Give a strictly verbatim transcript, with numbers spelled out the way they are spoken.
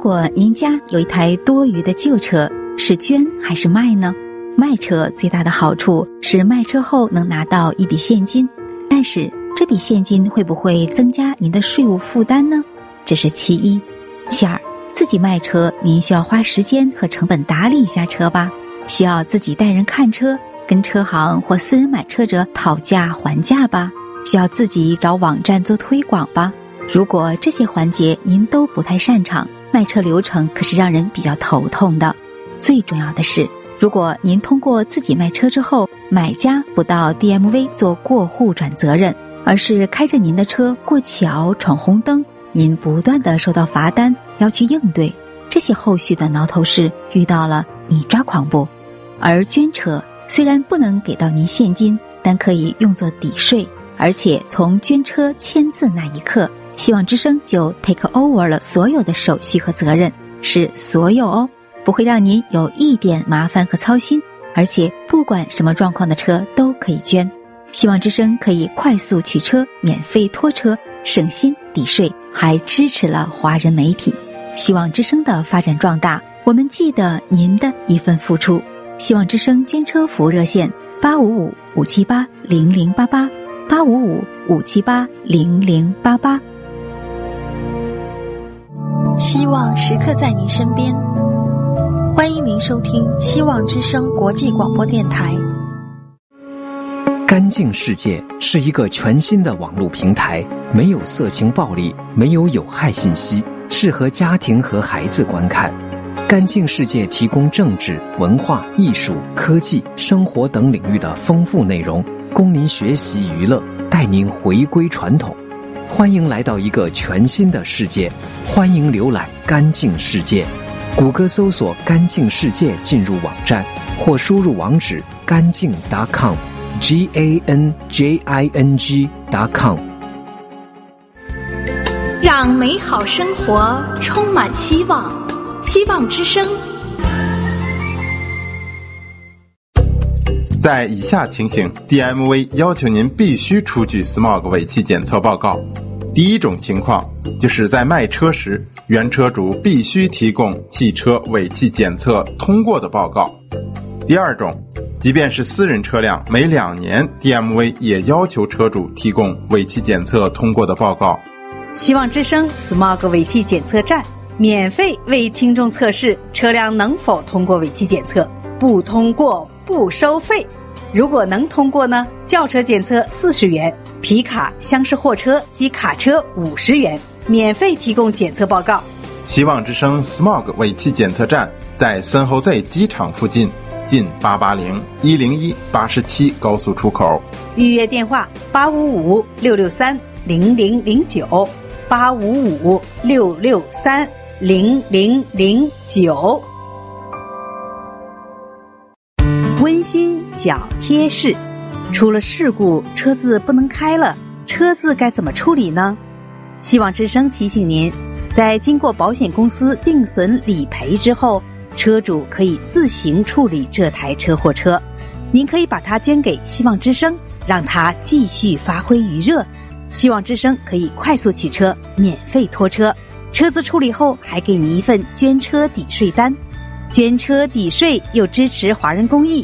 果您家有一台多余的旧车，是捐还是卖呢？卖车最大的好处是卖车后能拿到一笔现金，但是这笔现金会不会增加您的税务负担呢？这是其一。其二，自己卖车您需要花时间和成本打理一下车吧，需要自己带人看车，跟车行或私人买车者讨价还价吧，需要自己找网站做推广吧。如果这些环节您都不太擅长，卖车流程可是让人比较头痛的。最重要的是，如果您通过自己卖车之后，买家不到 D M V 做过户转责任，而是开着您的车过桥闯红灯，您不断地收到罚单要去应对，这些后续的挠头事遇到了你抓狂不？而捐车虽然不能给到您现金，但可以用作抵税，而且从捐车签字那一刻，希望之声就 take over 了所有的手续和责任，是所有哦，不会让您有一点麻烦和操心，而且不管什么状况的车都可以捐。希望之声可以快速取车，免费拖车，省心抵税，还支持了华人媒体。希望之声的发展壮大，我们记得您的一份付出。希望之声捐车服务热线八五五五七八零零八八 八五五五七八零零八八。 希望时刻在您身边，欢迎您收听希望之声国际广播电台。 干净世界是一个全新的网络平台，没有色情暴力，没有有害信息，适合家庭和孩子观看。干净世界提供政治、文化、艺术、科技、生活等领域的丰富内容，供您学习娱乐，带您回归传统。欢迎来到一个全新的世界，欢迎浏览干净世界。谷歌搜索干净世界进入网站，或输入网址干净 .com G A N J I N G .com。 让美好生活充满希望，希望之声。 在以下情形 D M V 要求您必须出具 S M O G 尾气检测报告。第一种情况，就是在卖车时，原车主必须提供汽车尾气检测通过的报告。第二种，即便是私人车辆，每两年 D M V 也要求车主提供尾气检测通过的报告。 希望之声 S M O G 尾气检测站免费为听众测试车辆能否通过尾气检测，不通过不收费。如果能通过呢，轿车检测四十元，皮卡、厢式货车及卡车五十元，免费提供检测报告。 希望之声 S M O G 尾气检测站在森侯 Z 机场附近，近八八零一零一八十七高速出口。 预约电话八五五六六三零零零九 八五五六六三零零零九。温馨小贴士，出了事故，车子不能开了，车子该怎么处理呢？希望之声提醒您，在经过保险公司定损理赔之后，车主可以自行处理这台车或车。您可以把它捐给希望之声，让它继续发挥余热。希望之声可以快速取车，免费拖车，车子处理后还给你一份捐车抵税单。捐车抵税又支持华人公益，